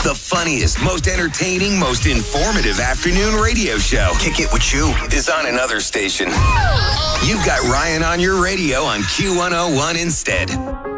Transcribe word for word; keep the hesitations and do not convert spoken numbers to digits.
The funniest, most entertaining, most informative afternoon radio show. Kick It With You is on another station. You've got Ryan on your radio on Q one oh one instead.